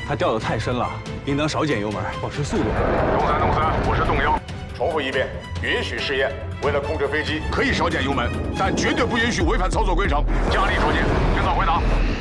它掉得太深了，应当少减油门，保持速度。 动3，我是动1。重复一遍，允许试验。为了控制飞机，可以少减油门，但绝对不允许违反操作规程。加力出击，听早回答。